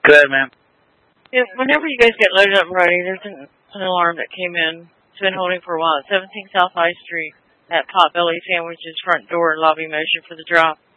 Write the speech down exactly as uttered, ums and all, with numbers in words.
Go ahead, ma'am. Yeah, whenever you guys get loaded up Friday, there's an, an alarm that came in. It's been holding for a while. seventeen South High Street at Potbelly Sandwiches front door lobby motion for the drop.